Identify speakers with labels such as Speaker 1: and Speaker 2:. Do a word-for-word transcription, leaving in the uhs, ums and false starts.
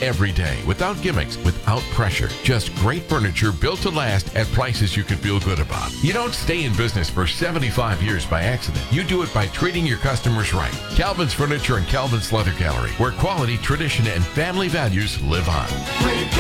Speaker 1: every day, without gimmicks, without pressure. Just great furniture built to last at prices you can feel good about. You don't stay in business for seventy-five years by accident. You do it by treating your customers right. Calvin's Furniture and Calvin's Leather Gallery, where quality, tradition, and family values live on.